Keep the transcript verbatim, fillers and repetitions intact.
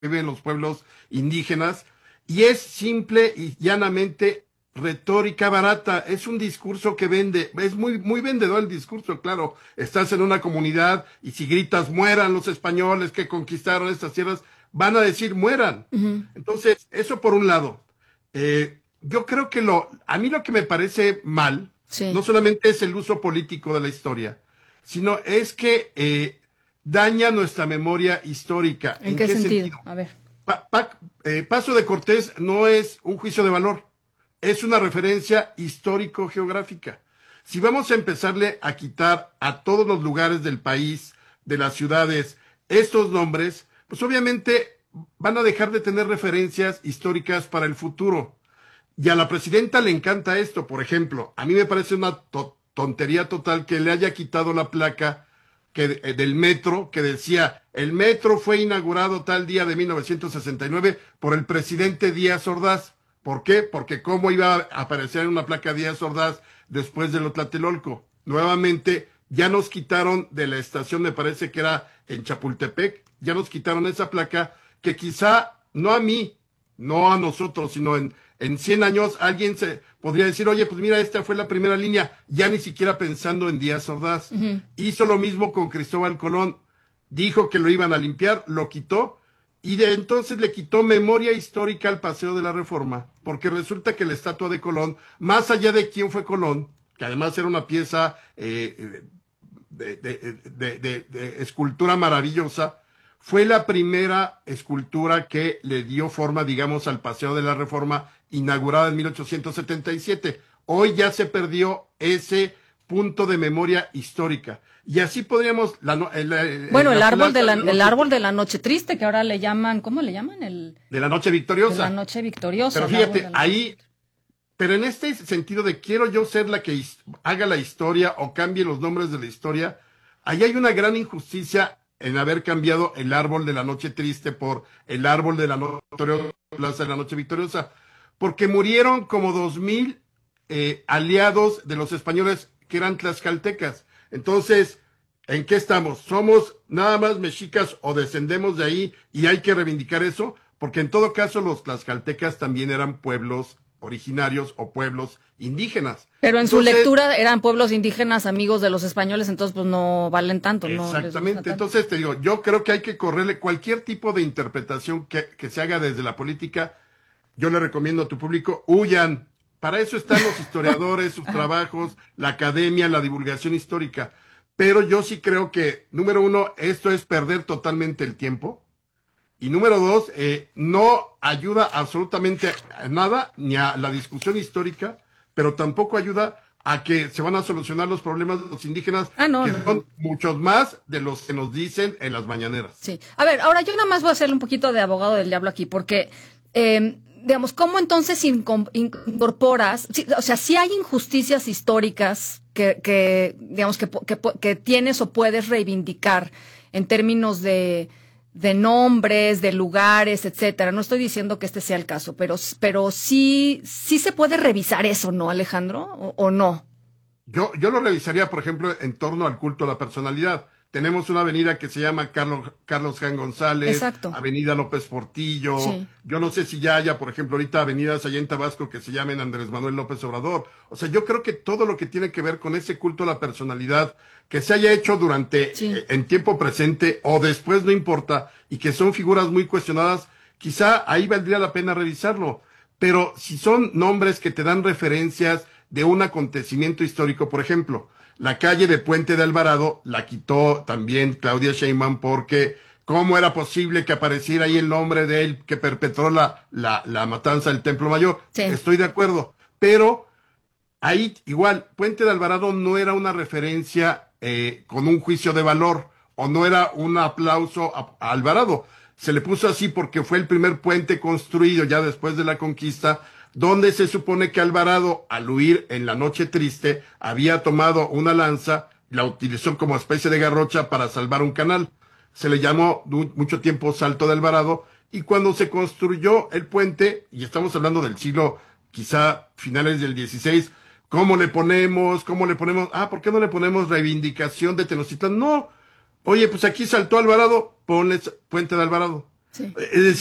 viven los pueblos indígenas, y es simple y llanamente retórica barata. Es un discurso que vende, es muy, muy vendedor el discurso, claro. Estás en una comunidad y si gritas mueran los españoles que conquistaron estas tierras, van a decir mueran. Ujú. Entonces, eso por un lado. Eh, yo creo que lo, a mí lo que me parece mal, Sí. no solamente es el uso político de la historia, sino es que eh, daña nuestra memoria histórica. ¿En qué sentido? A ver. Pa- Pa- eh, Paso de Cortés no es un juicio de valor, es una referencia histórico-geográfica. Si vamos a empezarle a quitar a todos los lugares del país, de las ciudades, estos nombres, pues obviamente van a dejar de tener referencias históricas para el futuro. Y a la presidenta le encanta esto, por ejemplo. A mí me parece una to- tontería total que le haya quitado la placa que, eh, del metro, que decía, el metro fue inaugurado tal día de mil novecientos sesenta y nueve por el presidente Díaz Ordaz. ¿Por qué? Porque cómo iba a aparecer en una placa Díaz Ordaz después de lo Tlatelolco. Nuevamente, ya nos quitaron de la estación, me parece que era en Chapultepec, ya nos quitaron esa placa que quizá, no a mí, no a nosotros, sino en, en cien años alguien se podría decir, oye, pues mira, esta fue la primera línea, ya ni siquiera pensando en Díaz Ordaz. Ujú. Hizo lo mismo con Cristóbal Colón, dijo que lo iban a limpiar, lo quitó, y de entonces le quitó memoria histórica al Paseo de la Reforma, porque resulta que la estatua de Colón, más allá de quién fue Colón, que además era una pieza eh, de, de, de, de, de escultura maravillosa, fue la primera escultura que le dio forma, digamos, al Paseo de la Reforma, inaugurada en mil ochocientos setenta y siete. Hoy ya se perdió ese punto de memoria histórica. Y así podríamos... La, no- el, el- Bueno, el la árbol de la, plaza el árbol de la noche triste, que ahora le llaman, ¿cómo le llaman? El de la noche de victoriosa. la noche victoriosa. Pero el árbol de fíjate, la noche ahí, pero en este sentido de quiero yo ser la que his- haga la historia o cambie los nombres de la historia, ahí hay una gran injusticia en haber cambiado el árbol de la noche triste por el árbol de la noche victoriosa, plaza de la noche victoriosa, porque murieron como dos mil eh, aliados de los españoles que eran tlaxcaltecas. Entonces, ¿en qué estamos? ¿Somos nada más mexicas o descendemos de ahí y hay que reivindicar eso? Porque en todo caso los tlaxcaltecas también eran pueblos originarios o pueblos indígenas. Pero en su Entonces, lectura eran pueblos indígenas amigos de los españoles, entonces pues no valen tanto, no les gusta exactamente. tanto. Entonces te digo, yo creo que hay que correrle cualquier tipo de interpretación que, que se haga desde la política. Yo le recomiendo a tu público, huyan. Para eso están los historiadores, sus trabajos, la academia, la divulgación histórica. Pero yo sí creo que, número uno, esto es perder totalmente el tiempo. Y número dos, eh, no ayuda absolutamente a nada, ni a la discusión histórica, pero tampoco ayuda a que se van a solucionar los problemas de los indígenas, Ah, no, que no, son no. muchos más de los que nos dicen en las mañaneras. Sí. A ver, ahora yo nada más voy a hacerle un poquito de abogado del diablo aquí, porque, eh, digamos, ¿cómo entonces incom- incorporas? Sí, o sea, si hay injusticias históricas que, que digamos, que, po- que, po- que tienes o puedes reivindicar en términos de, de nombres, de lugares, etcétera. No estoy diciendo que este sea el caso, pero, pero sí, sí se puede revisar eso, ¿no, Alejandro? ¿O, o no? Yo, yo lo revisaría, por ejemplo, en torno al culto a la personalidad. Tenemos una avenida que se llama Carlos, Carlos Jan González, Exacto. Avenida López Portillo. Sí. Yo no sé si ya haya, por ejemplo, ahorita avenidas allá en Tabasco que se llamen Andrés Manuel López Obrador. O sea, yo creo que todo lo que tiene que ver con ese culto a la personalidad que se haya hecho durante, Sí. eh, en tiempo presente o después, no importa, y que son figuras muy cuestionadas, quizá ahí valdría la pena revisarlo. Pero si son nombres que te dan referencias de un acontecimiento histórico, por ejemplo, la calle de Puente de Alvarado la quitó también Claudia Sheinbaum porque ¿cómo era posible que apareciera ahí el nombre de él que perpetró la, la, la matanza del Templo Mayor? Sí. Estoy de acuerdo, pero ahí igual, Puente de Alvarado no era una referencia eh, con un juicio de valor o no era un aplauso a, a Alvarado. Se le puso así porque fue el primer puente construido ya después de la conquista, donde se supone que Alvarado, al huir en la noche triste, había tomado una lanza, la utilizó como especie de garrocha para salvar un canal. Se le llamó du- mucho tiempo Salto de Alvarado, y cuando se construyó el puente, y estamos hablando del siglo quizá finales del dieciséis, ¿cómo le ponemos? ¿Cómo le ponemos? Ah, ¿por qué no le ponemos reivindicación de Tenochtitlán? No. Oye, pues aquí saltó Alvarado, ponle Puente de Alvarado. Sí. Es decir,